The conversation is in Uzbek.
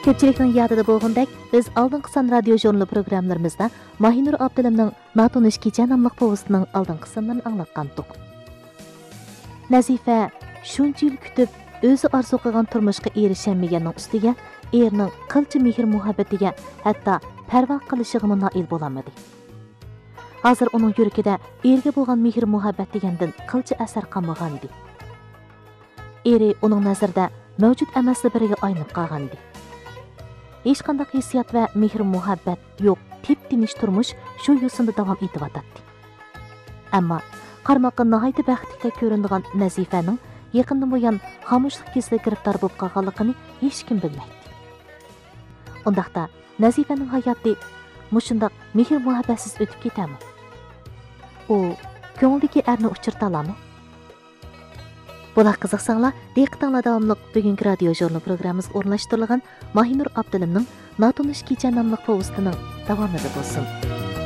Köpçilikning yadida bo'lgandek, biz oldingi son radio jurnali programmalarimizda Mahinur Abdulimning Natonish kecha nomli povestining oldingi sonlarini anglatgandik. Nazifa shuncha yil kutib, o'zi orzu qilgan turmushga erisholmaganning ustiga erining qilchi mehr muhabbatiga, hatto parvo qilishiga noil bo'lolmadi. Hozir uning yuragida erga bo'lgan mehr muhabbat degandan qilchi asar qolmagan edi. Eri uning nazarida mavjud emasli biriga aylanib qolgan edi. Hech qanday hissiyot va mehr muhabbat yo'q, tip-tinish turmush shu yo'sinda davom etyotdi. Ammo qarmoqqa nihoyat baxtli ko'rinadigan Nazifaning yaqindan buyon xomushlik kesiliga giriftor bo'lib qolganligini hech kim bilmaydi. Undaqda Nazifaning hayoti mushundaq mehr muhabbatsiz o'tib ketami? U ko'ngildagi erni uchirta oladimi? Bular qiziqsanglar, diqqatinglar davomli bugungi radio jurnal programmamizga o'rnashtirilgan Mahinur Abdulimning Natonish kecha nomli povestining davomida bo'lsin.